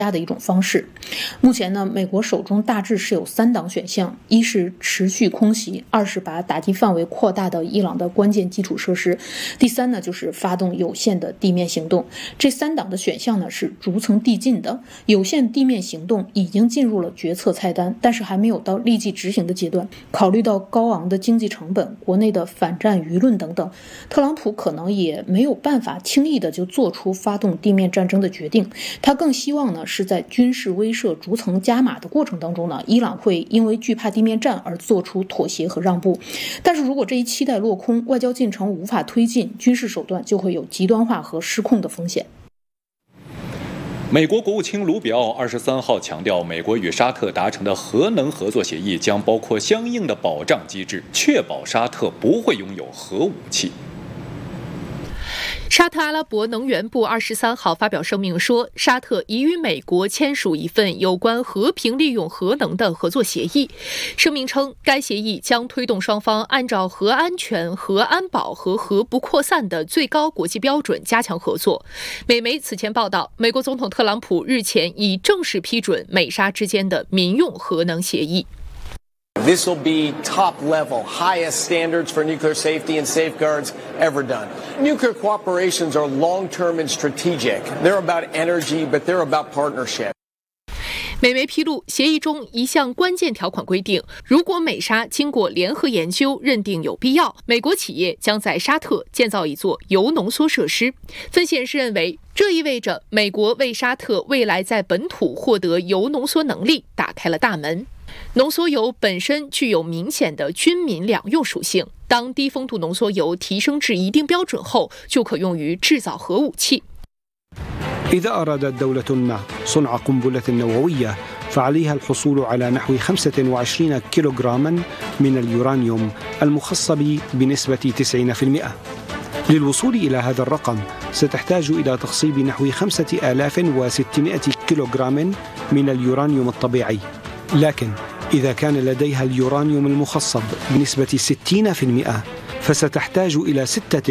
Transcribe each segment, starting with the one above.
的一种方式。目前呢，美国手中大致是有3档选项：一是持续空袭，二是把打击范围扩大到伊朗的关键基础设施，第三呢就是发动有限的地面行动。这3档的选项呢是逐层递进的，有限地面行动已经进入了决策菜单，但是还没有到立即执行的阶段。考虑到高昂的经济成本、国内的反战舆论等等，特朗普可能也没有办法轻易的就做出发动地面战争的决定。他更希望呢是在军事威慑逐层加码的过程当中呢，伊朗会因为惧怕地面战而做出妥协和让步。但是如果这一期待落空，外交进程无法推进，军事手段就会有极端化和失控的风险。 美国国务卿卢比奥23号强调，美国与沙特达成的核能合作协议将包括相应的保障机制，确保沙特不会拥有核武器。 沙特阿拉伯能源部23号发表声明说，沙特已与美国签署一份有关和平利用核能的合作协议。声明称，该协议将推动双方按照核安全、核安保和核不扩散的最高国际标准加强合作。美媒此前报道，美国总统特朗普日前已正式批准美沙之间的民用核能协议。 This will be top-level, highest standards for nuclear safety and safeguards ever done. Nuclear cooperations are long-term and strategic. They're about energy, but they're about partnership. 美媒披露，协议中一项关键条款规定，如果美沙经过联合研究认定有必要，美国企业将在沙特建造一座铀浓缩设施。分析人士认为，这意味着美国为沙特未来在本土获得铀浓缩能力打开了大门。浓缩铀本身具有明显的军民两用属性，当低丰度浓缩铀提升至一定标准后，就可用于制造核武器。 إذا أرادت دولة ما صنع قنبلة نووية فعليها الحصول على نحو 25 كيلوغراما من اليورانيوم المخصب بنسبة 90%. للوصول إلى هذا الرقم ستحتاج إلى تخصيب نحو 5600 كيلوغرام من اليورانيوم الطبيعي. لكن إذا كان لديها اليورانيوم المخصب بنسبة 60%فستحتاج إلى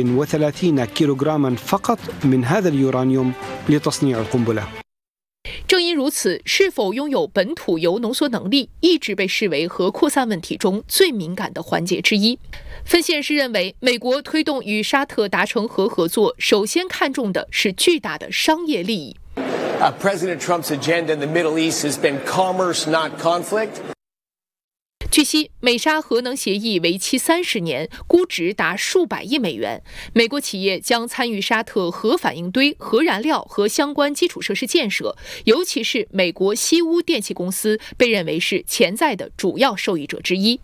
36 كيلوغراما فقط من هذا اليورانيوم لتصنيع القنبلة. 正因如此，是否拥有本土铀浓缩能力一直被视为核扩散问题中最敏感的环节之一。分析人士认为，美国推动与沙特达成核合作，首先看重的是巨大的商业利益。 President Trump's agenda in the Middle East has been commerce, not conflict. 据悉，美沙核能协议为期30年，估值达数百亿美元。美国企业将参与沙特核反应堆、核燃料和相关基础设施建设，尤其是美国西屋电气公司被认为是潜在的主要受益者之一。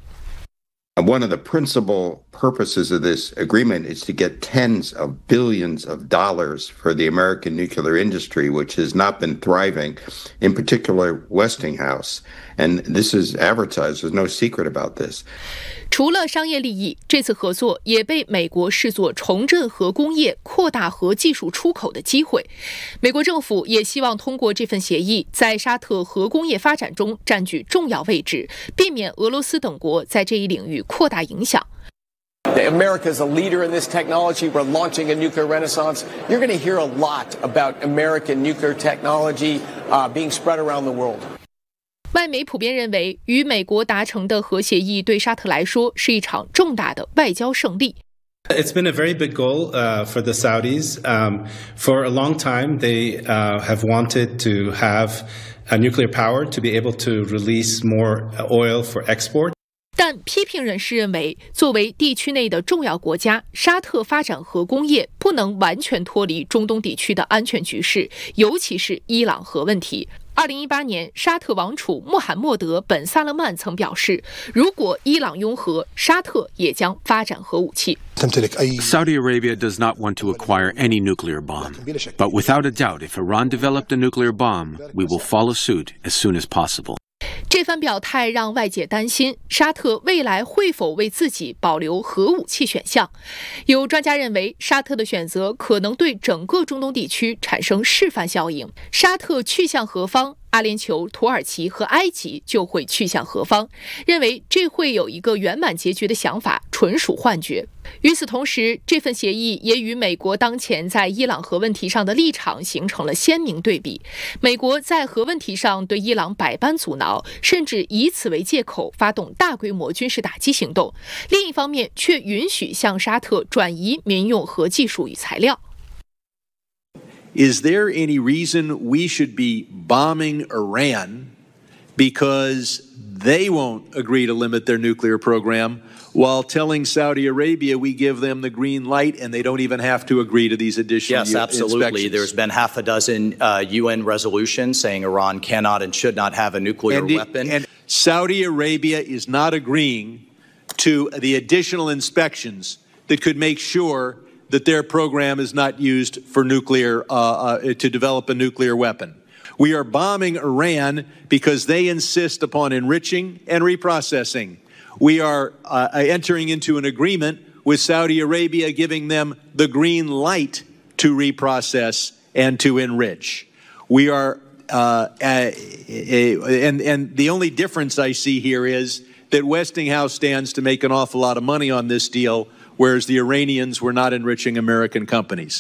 One of the principal purposes of this agreement is to get tens of billions of dollars for the American nuclear industry, which has not been thriving, in particular Westinghouse. And this is advertised. There's no secret about this. 除了商业利益，这次合作也被美国视作重振核工业、扩大核技术出口的机会。美国政府也希望通过这份协议，在沙特核工业发展中占据重要位置，避免俄罗斯等国在这一领域扩大影响。 America is a leader in this technology. We're launching a nuclear renaissance. You're going to hear a lot about American nuclear technology being spread around the world. 外媒普遍认为，与美国达成的核协议对沙特来说是一场重大的外交胜利。 It's been a very big goal for the Saudis. For a long time, they have wanted to have nuclear power to be able to release more oil for export. 但批评人士认为，作为地区内的重要国家，沙特发展核工业不能完全脱离中东地区的安全局势，尤其是伊朗核问题。2018年，沙特王储穆罕默德·本·萨勒曼曾表示，如果伊朗拥核，沙特也将发展核武器。 Saudi Arabia does not want to acquire any nuclear bomb, but without a doubt, if Iran developed a nuclear bomb, we will follow suit as soon as possible. 这番表态让外界担心，沙特未来会否为自己保留核武器选项。有专家认为，沙特的选择可能对整个中东地区产生示范效应。沙特去向何方， 阿联酋、土耳其和埃及就会去向何方。认为这会有一个圆满结局的想法纯属幻觉。与此同时，这份协议也与美国当前在伊朗核问题上的立场形成了鲜明对比。美国在核问题上对伊朗百般阻挠，甚至以此为借口发动大规模军事打击行动，另一方面却允许向沙特转移民用核技术与材料。 Is there any reason we should be bombing Iran because they won't agree to limit their nuclear program while telling Saudi Arabia we give them the green light and they don't even have to agree to these additional Yes, absolutely. There's been half a dozen UN resolutions saying Iran cannot and should not have a nuclear weapon. And Saudi Arabia is not agreeing to the additional inspections that could make sure that their program is not used for nuclear, to develop a nuclear weapon. We are bombing Iran because they insist upon enriching and reprocessing. We are entering into an agreement with Saudi Arabia giving them the green light to reprocess and to enrich. We are, and the only difference I see here is that Westinghouse stands to make an awful lot of money on this deal, whereas the Iranians were not enriching American companies.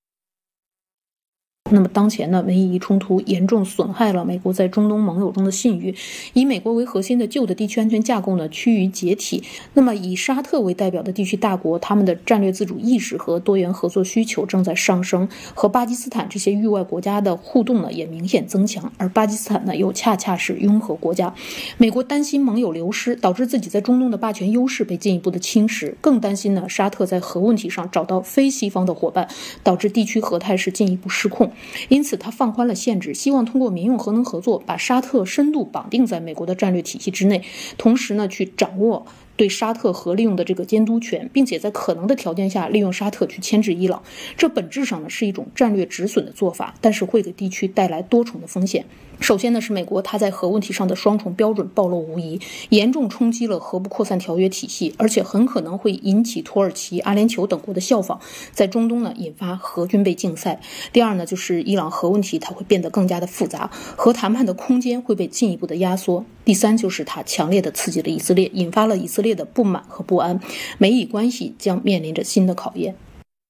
那么当前呢，美以冲突严重损害了美国在中东盟友中的信誉，以美国为核心的旧的地区安全架构呢趋于解体。那么以沙特为代表的地区大国，他们的战略自主意识和多元合作需求正在上升，和巴基斯坦这些域外国家的互动呢也明显增强，而巴基斯坦呢又恰恰是拥核国家。美国担心盟友流失，导致自己在中东的霸权优势被进一步的侵蚀，更担心呢沙特在核问题上找到非西方的伙伴，导致地区核态势进一步失控。因此他放宽了限制，希望通过民用核能合作把沙特深度绑定在美国的战略体系之内，同时呢去掌握对沙特核利用的这个监督权，并且在可能的条件下利用沙特去牵制伊朗。这本质上呢是一种战略止损的做法，但是会给地区带来多重的风险。首先呢是美国它在核问题上的双重标准暴露无遗，严重冲击了核不扩散条约体系，而且很可能会引起土耳其、阿联酋等国的效仿，在中东呢引发核军备竞赛。第二呢就是伊朗核问题它会变得更加的复杂，核谈判的空间会被进一步的压缩。第三就是它强烈的刺激了以色列，引发了以色列的不满和不安，美以关系将面临着新的考验。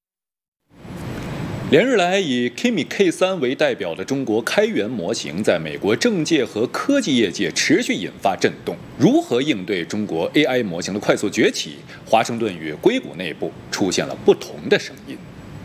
连日来，以 Kimi K3 为代表的中国开源模型在美国政界和科技业界持续引发震动。如何应对中国 AI 模型的快速崛起？华盛顿与硅谷内部出现了不同的声音。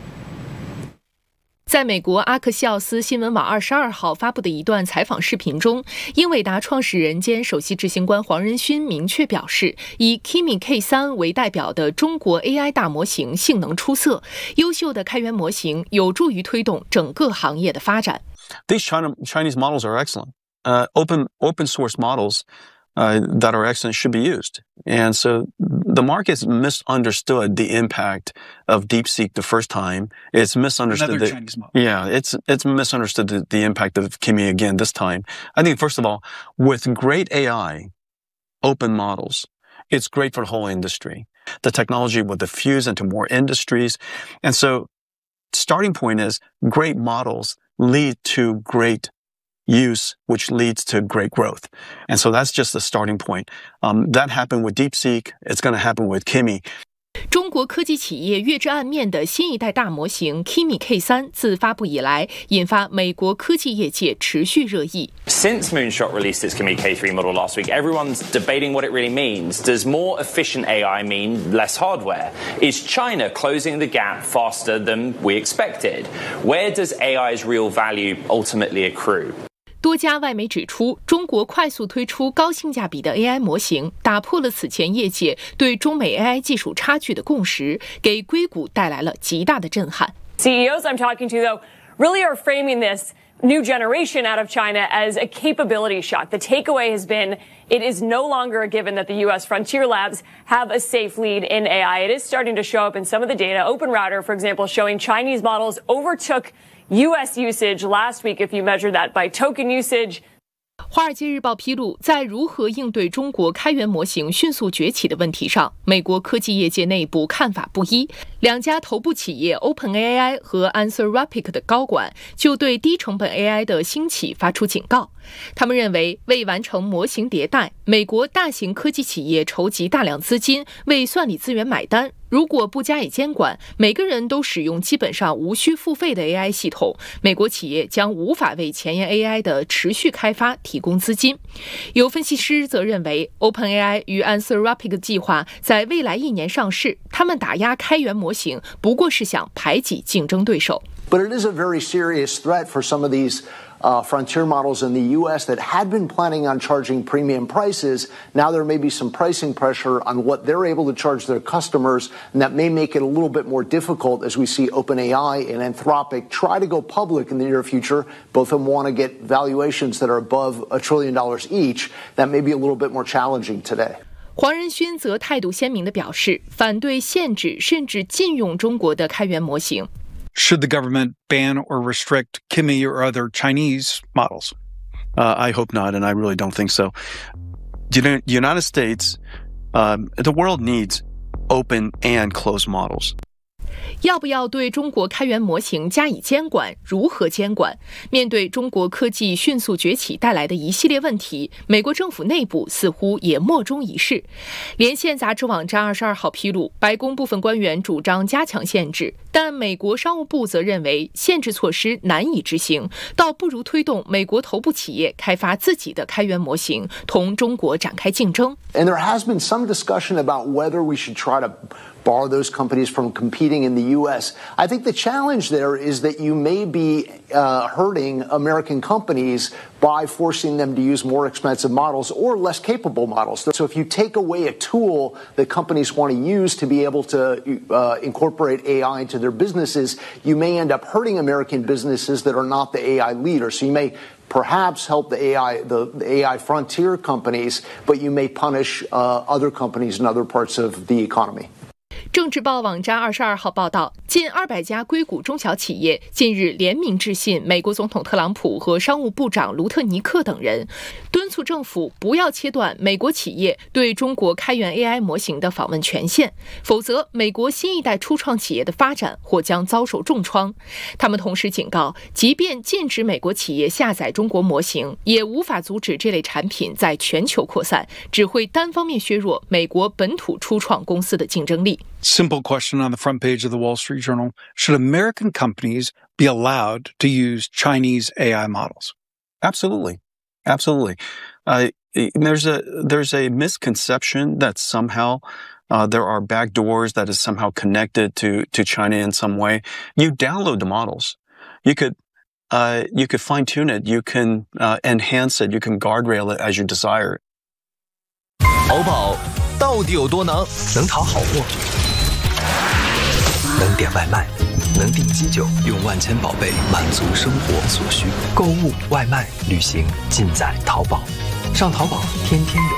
在美国阿克西奥斯新闻网22号发布的一段采访视频中，英伟达创始人兼首席执行官黄仁勋明确表示，以 Kimi K3 为代表的中国 AI 大模型性能出色，优秀的开源模型有助于推动整个行业的发展。 These Chinese models are excellent. Open source models that are excellent should be used. And so the market's misunderstood the impact of DeepSeek the first time. It's misunderstood. Another Chinese model. Yeah, it's misunderstood the impact of Kimi again this time. I think, first of all, with great AI, open models, it's great for the whole industry. The technology will diffuse into more industries. And so starting point is great models lead to great use, which leads to great growth. And so that's just the starting point. That happened with DeepSeek. It's going to happen with Kimi. 中国科技企业跃至暗面的新一代大模型 Kimi K3 自发布以来，引发美国科技业界持续热议。 Since Moonshot released its Kimi K3 model last week, everyone's debating what it really means. Does more efficient AI mean less hardware? Is China closing the gap faster than we expected? Where does AI's real value ultimately accrue? 多家外媒指出，中国快速推出高性价比的 AI 模型，打破了此前业界对中美 AI 技术差距的共识，给硅谷带来了极大的震撼。 CEOs I'm talking to, though, really are framing this new generation out of China as a capability shock. The takeaway has been it is no longer a given that the U.S. frontier labs have a safe lead in AI. It is starting to show up in some of the data. OpenRouter, for example, showing Chinese models overtook U.S. usage last week if you measure that by token usage. 华尔街日报披露，在如何应对中国开源模型迅速崛起的问题上，美国科技业界内部看法不一。 两家头部企业 OpenAI 和 Anthropic 的高管就对低成本 AI 的兴起发出警告。他们认为，为完成模型迭代，美国大型科技企业筹集大量资金为算力资源买单。如果不加以监管，每个人都使用基本上无需付费的 AI 系统，美国企业将无法为前沿 AI 的持续开发提供资金。有分析师则认为 ，OpenAI 与 Anthropic 计划在未来1年上市，他们打压开源模型不过是想排挤竞争对手。 But it is a very serious threat for some of these frontier models in the U.S. that had been planning on charging premium prices. Now there may be some pricing pressure on what they're able to charge their customers, and that may make it a little bit more difficult as we see OpenAI and Anthropic try to go public in the near future. Both of them want to get valuations that are above $1 trillion each. That may be a little bit more challenging today. 黄仁勋则态度鲜明地表示，反对限制甚至禁用中国的开源模型。 Should the government ban or restrict Kimi or other Chinese models? I hope not, and I really don't think so. The United States, the world needs open and closed models. 要不要对中国开源模型加以监管？如何监管？面对中国科技迅速崛起带来的一系列问题，美国政府内部似乎也莫衷一是。连线杂志网站22号披露，白宫部分官员主张加强限制，但美国商务部则认为限制措施难以执行，倒不如推动美国头部企业开发自己的开源模型，同中国展开竞争。 And there has been some discussion about whether we should try to bar those companies from competing in the U.S. I think the challenge there is that you may be hurting American companies by forcing them to use more expensive models or less capable models. So if you take away a tool that companies want to use to be able to incorporate AI into their businesses, you may end up hurting American businesses that are not the AI leaders. So you may perhaps help the AI frontier companies, but you may punish other companies in other parts of the economy. 政治报网站22号报道，近200家硅谷中小企业近日联名致信美国总统特朗普和商务部长卢特尼克等人，敦促政府不要切断美国企业对中国开源 AI 模型的访问权限，否则美国新一代初创企业的发展或将遭受重创。他们同时警告，即便禁止美国企业下载中国模型，也无法阻止这类产品在全球扩散，只会单方面削弱美国本土初创公司的竞争力。 Simple question on the front page of the Wall Street Journal. Should American companies be allowed to use Chinese AI models? Absolutely. Absolutely. There's a misconception that somehow there are backdoors that is somehow connected to China in some way. You download the models. You could fine tune it. You can enhance it. You can guardrail it as you desire. 淘宝到底有多难？能淘好货，能点外卖，能订机酒，用万千宝贝满足生活所需。购物、外卖、旅行，尽在淘宝。上淘宝，天天有。